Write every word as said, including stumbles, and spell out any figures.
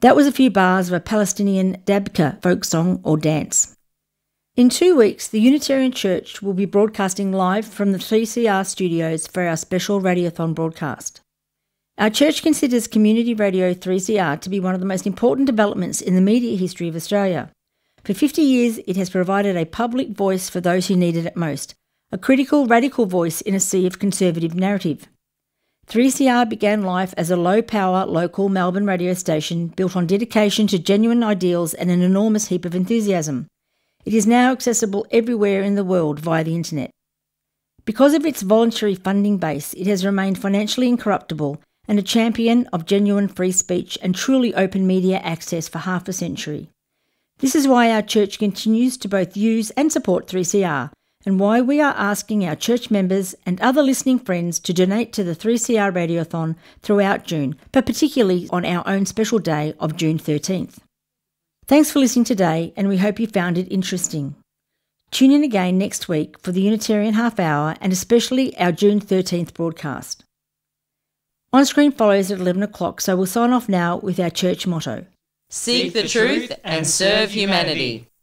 That was a few bars of a Palestinian dabka folk song or dance. In two weeks, the Unitarian Church will be broadcasting live from the three C R studios for our special Radiothon broadcast. Our church considers Community Radio three C R to be one of the most important developments in the media history of Australia. For fifty years, it has provided a public voice for those who need it most, a critical, radical voice in a sea of conservative narrative. three C R began life as a low-power, local Melbourne radio station built on dedication to genuine ideals and an enormous heap of enthusiasm. It is now accessible everywhere in the world via the internet. Because of its voluntary funding base, it has remained financially incorruptible and a champion of genuine free speech and truly open media access for half a century. This is why our church continues to both use and support three C R, and why we are asking our church members and other listening friends to donate to the three C R Radiothon throughout June, but particularly on our own special day of June thirteenth. Thanks for listening today, and we hope you found it interesting. Tune in again next week for the Unitarian Half Hour and especially our June thirteenth broadcast. On screen follows at eleven o'clock, so we'll sign off now with our church motto. Seek the truth and serve humanity.